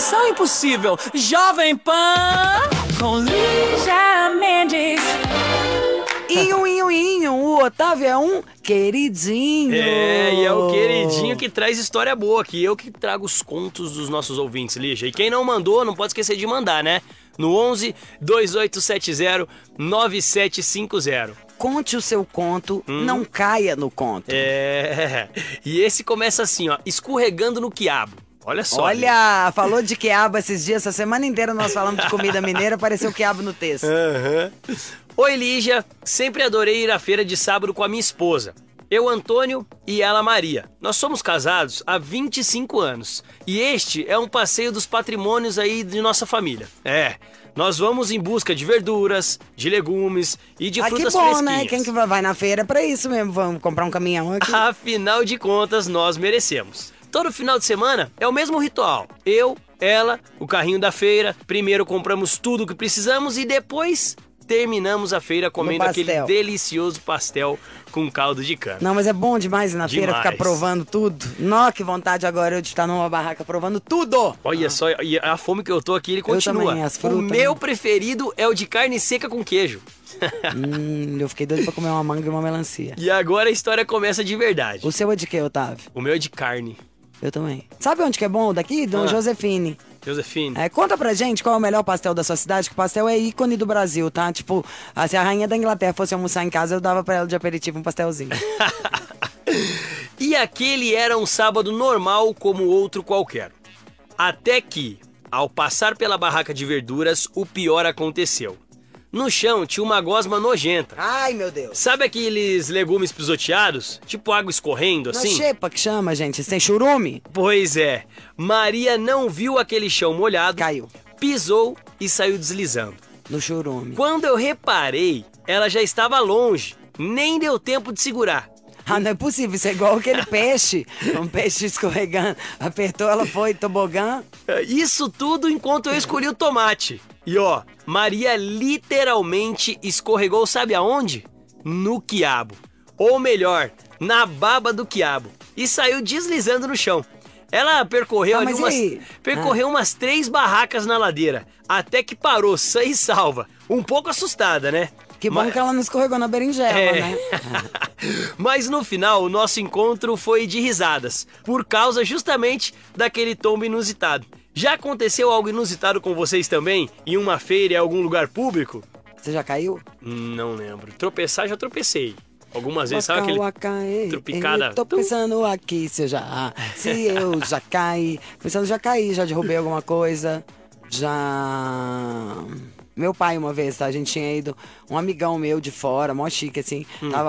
Missão Impossível, Jovem Pan, com Lígia Mendes. O Otávio é um queridinho. E é o queridinho que traz história boa aqui. Eu que trago os contos dos nossos ouvintes, Lígia. E quem não mandou, não pode esquecer de mandar, né? No 11 2870 9750. Conte o seu conto, não caia no conto. E esse começa assim, ó, escorregando no quiabo. Olha só. Olha, falou de quiabo esses dias, essa semana inteira nós falamos de comida mineira, apareceu quiabo no texto. Oi, Lígia, sempre adorei ir à feira de sábado com a minha esposa. Eu, Antônio, e ela, Maria. Nós somos casados há 25 anos. E este é um passeio dos patrimônios aí de nossa família. Nós vamos em busca de verduras, de legumes e de frutas que bom, fresquinhas. né? Quem que vai na feira é pra isso mesmo, vamos comprar um caminhão aqui. Afinal de contas, nós merecemos. Todo final de semana é o mesmo ritual. Eu, ela, o carrinho da feira. Primeiro compramos tudo o que precisamos e depois terminamos a feira comendo aquele delicioso pastel com caldo de cana. Não, mas é bom demais ir na feira ficar provando tudo. Nossa, que vontade agora eu de estar numa barraca provando tudo. Olha só, e a fome que eu tô aqui, ele continua. Eu também, as frutas, o meu preferido é o de carne seca com queijo. Eu fiquei doido pra comer uma manga e uma melancia. E agora a história começa de verdade. O seu é de quê, Otávio? O meu é de carne. Eu também. Sabe onde que é bom daqui? Dom Josefine. Josefine. Conta pra gente qual é o melhor pastel da sua cidade, que o pastel é ícone do Brasil, tá? Tipo, se a rainha da Inglaterra fosse almoçar em casa, eu dava pra ela de aperitivo um pastelzinho. E aquele era um sábado normal como outro qualquer. Até que, ao passar pela barraca de verduras, o pior aconteceu. No chão tinha uma gosma nojenta. Ai, meu Deus. Sabe aqueles legumes pisoteados? Tipo água escorrendo, assim? Xepa que chama, gente. Tem churume? Pois é. Maria não viu aquele chão molhado. Caiu. Pisou e saiu deslizando. No churume. Quando eu reparei, ela já estava longe. Nem deu tempo de segurar. Não é possível. Isso é igual aquele peixe. Um peixe escorregando. Apertou, ela foi, tobogã. Isso tudo enquanto eu escolhi o tomate. E ó, Maria literalmente escorregou, sabe aonde? No quiabo. Ou melhor, na baba do quiabo. E saiu deslizando no chão. Ela percorreu umas 3 barracas na ladeira. Até que parou, sã e salva. Um pouco assustada, né? Que bom que ela não escorregou na berinjela, né? Mas no final, o nosso encontro foi de risadas. Por causa justamente daquele tombo inusitado. Já aconteceu algo inusitado com vocês também? Em uma feira, em algum lugar público? Você já caiu? Não lembro. Tropeçar, já tropecei. Algumas vezes, sabe aquele tropicada? Tô pensando aqui se eu já caí. Pensando, já caí, já derrubei alguma coisa. Meu pai uma vez, tá? A gente tinha ido, um amigão meu de fora, mó chique, assim.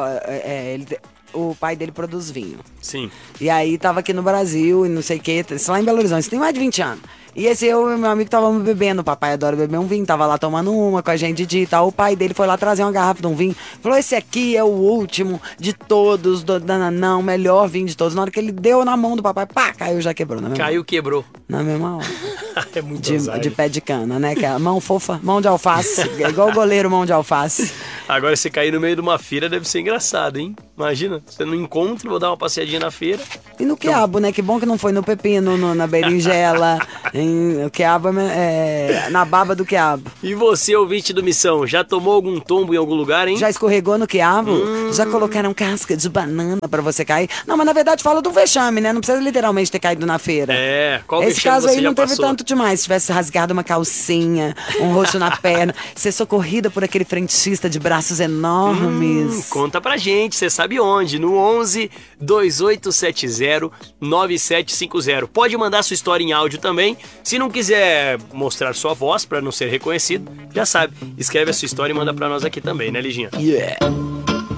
O pai dele produz vinho. Sim. E aí tava aqui no Brasil e não sei o que, lá em Belo Horizonte, isso tem mais de 20 anos. E eu e meu amigo távamos bebendo, o papai adora beber um vinho, tava lá tomando uma com a gente de tal. O pai dele foi lá trazer uma garrafa de um vinho, falou, esse aqui é o último de todos, o melhor vinho de todos. Na hora que ele deu na mão do papai, pá, caiu, já quebrou. Quebrou. Na mesma hora. É muito de pé de cana, né? Que é a mão fofa, mão de alface, é igual o goleiro mão de alface. Agora, se cair no meio de uma feira deve ser engraçado, hein? Imagina, você não encontra, vou dar uma passeadinha na feira. E no quiabo, né? Que bom que não foi no pepino, na berinjela, o quiabo na baba do quiabo. E você, ouvinte do Missão, já tomou algum tombo em algum lugar, hein? Já escorregou no quiabo? Já colocaram casca de banana pra você cair? Não, mas na verdade fala do vexame, né? Não precisa literalmente ter caído na feira. Qual Esse vexame caso você aí já não teve passou? tanto demais. Se tivesse rasgado uma calcinha, um roxo na perna, ser socorrida por aquele frentista de braços enormes. Conta pra gente, você sabe onde? No 11 2870 9750. Pode mandar sua história em áudio também. Se não quiser mostrar sua voz pra não ser reconhecido, já sabe, escreve a sua história e manda pra nós aqui também, né, Liginha? Yeah.